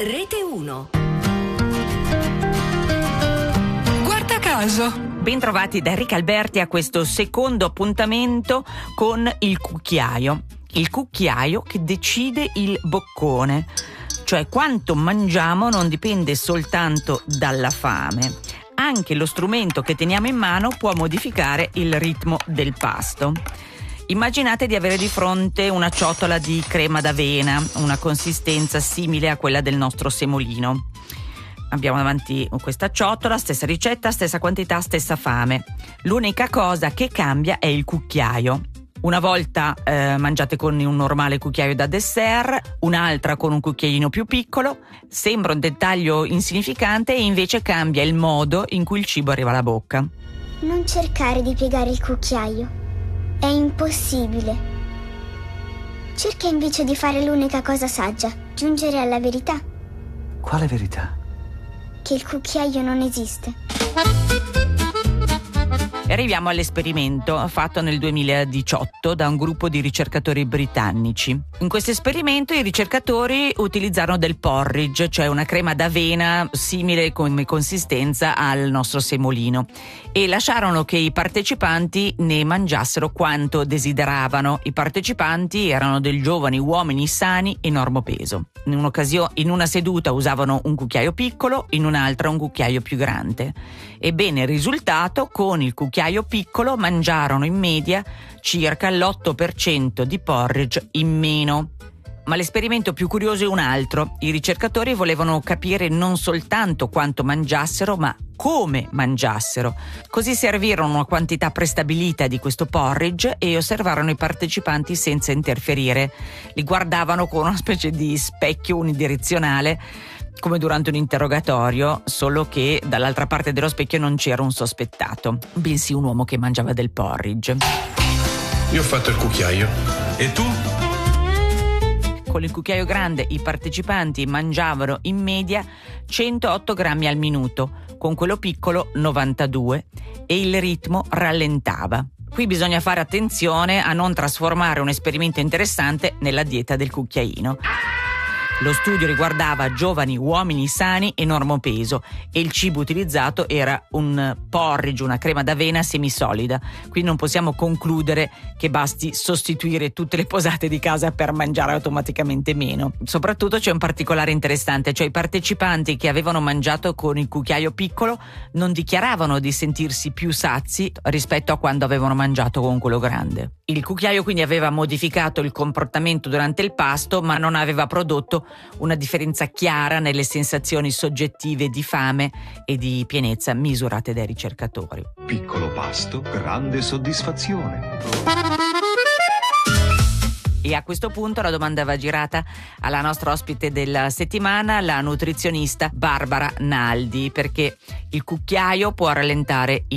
Rete 1. Guarda caso. Bentrovati da Enrica Alberti a questo secondo appuntamento con il cucchiaio. Il cucchiaio che decide il boccone, cioè quanto mangiamo non dipende soltanto dalla fame. Anche lo strumento che teniamo in mano può modificare il ritmo del pasto. Immaginate di avere di fronte una ciotola di crema d'avena, una consistenza simile a quella del nostro semolino. Abbiamo davanti questa ciotola, stessa ricetta, stessa quantità, stessa fame. L'unica cosa che cambia è il cucchiaio. Una volta mangiate con un normale cucchiaio da dessert, un'altra con un cucchiaino più piccolo. Sembra un dettaglio insignificante e invece cambia il modo in cui il cibo arriva alla bocca. Non cercare di piegare il cucchiaio. È impossibile. Cerca invece di fare l'unica cosa saggia, giungere alla verità. Quale verità? Che il cucchiaio non esiste. Arriviamo all'esperimento fatto nel 2018 da un gruppo di ricercatori britannici. In questo esperimento i ricercatori utilizzarono del porridge, cioè una crema d'avena simile come consistenza al nostro semolino, e lasciarono che i partecipanti ne mangiassero quanto desideravano. I partecipanti erano dei giovani uomini sani e normopeso. In una seduta usavano un cucchiaio piccolo, in un'altra un cucchiaio più grande. Ebbene, il risultato: con il cucchiaio piccolo mangiarono in media circa l'8% di porridge in meno. Ma l'esperimento più curioso è un altro. I ricercatori volevano capire non soltanto quanto mangiassero, ma come mangiassero. Così servirono una quantità prestabilita di questo porridge e osservarono i partecipanti senza interferire. Li guardavano con una specie di specchio unidirezionale, come durante un interrogatorio, solo che dall'altra parte dello specchio non c'era un sospettato, bensì un uomo che mangiava del porridge. Io ho fatto il cucchiaio. E tu? Con il cucchiaio grande i partecipanti mangiavano in media 108 grammi al minuto, con quello piccolo 92, e il ritmo rallentava. Qui bisogna fare attenzione a non trasformare un esperimento interessante nella dieta del cucchiaino. Lo studio riguardava giovani uomini sani e normopeso e il cibo utilizzato era un porridge, una crema d'avena semisolida. Quindi non possiamo concludere che basti sostituire tutte le posate di casa per mangiare automaticamente meno. Soprattutto c'è un particolare interessante, cioè i partecipanti che avevano mangiato con il cucchiaio piccolo non dichiaravano di sentirsi più sazi rispetto a quando avevano mangiato con quello grande. Il cucchiaio quindi aveva modificato il comportamento durante il pasto, ma non aveva prodotto una differenza chiara nelle sensazioni soggettive di fame e di pienezza misurate dai ricercatori. Piccolo pasto, grande soddisfazione. E a questo punto la domanda va girata alla nostra ospite della settimana, la nutrizionista Barbara Naldi, perché il cucchiaio può rallentare